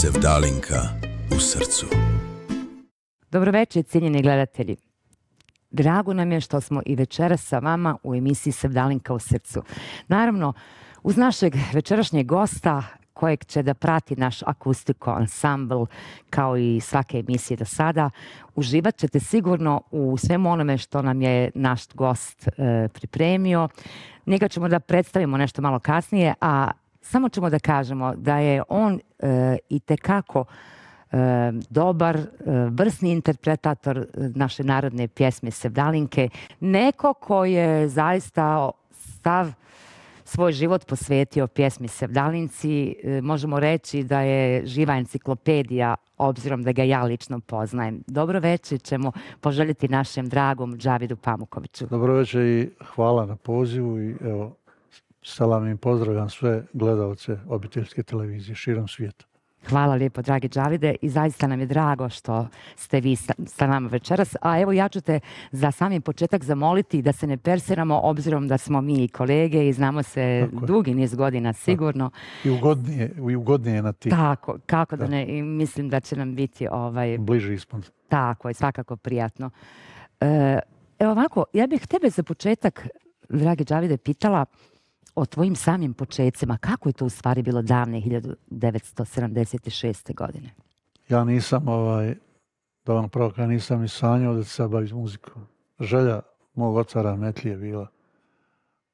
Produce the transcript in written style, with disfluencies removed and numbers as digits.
Sevdalinka u srcu. Dobroveče, cijenjeni gledatelji. Drago nam je što smo i večeras sa vama u emisiji Sevdalinka u srcu. Naravno, uz našeg večerašnjeg gosta, kojeg će da prati naš akustiko ansambl, kao i svake emisije do sada, uživat ćete sigurno u svemu onome što nam je naš gost pripremio. Njega ćemo da predstavimo nešto malo kasnije, a samo ćemo da kažemo da je on itekako dobar, vrsni interpretator naše narodne pjesme Sevdalinke, neko ko je zaista sav svoj život posvetio pjesmi Sevdalinci. Možemo reći da je živa enciklopedija, obzirom da ga ja lično poznajem. Dobro večer ćemo poželjeti našem dragom Džavidu Pamukoviću. Dobro večer i hvala na pozivu i evo, salam i pozdravljam sve gledalce obiteljske televizije širom svijeta. Hvala lijepo, dragi Džavide, i zaista nam je drago što ste vi sa nama večeras. A evo, ja ću te za sami početak zamoliti da se ne persiramo, obzirom da smo mi kolege i znamo se dugi niz godina sigurno. I ugodnije na ti. Tako, kako da ne, i mislim da će nam biti bliži ispod. Tako je, svakako prijatno. Evo ovako, ja bih tebe za početak, dragi Džavide, pitala o tvojim samim početcima. Kako je to u stvari bilo davne 1976. godine? Ja nisam, da vam pravo, ja nisam ni sanjao da se bavim muzikom. Želja mog oca Rahmetlije bila